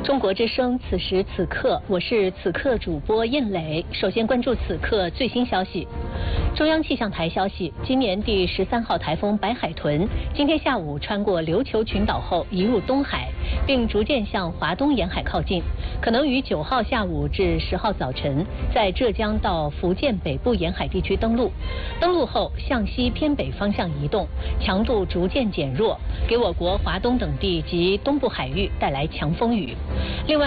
中国之声，此时此刻，我是此刻主播燕磊。首先关注此刻最新消息。中央气象台消息，今年第13号台风白海豚今天下午穿过琉球群岛后移入东海，并逐渐向华东沿海靠近，可能于9号下午至10号早晨在浙江到福建北部沿海地区登陆。登陆后向西偏北方向移动，强度逐渐减弱，给我国华东等地及东部海域带来强风雨。另外，